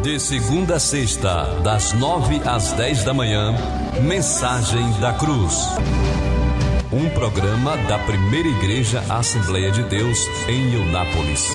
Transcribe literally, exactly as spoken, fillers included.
De segunda a sexta, das nove às dez da manhã, Mensagem da Cruz. Um programa da Primeira Igreja Assembleia de Deus em Eunápolis.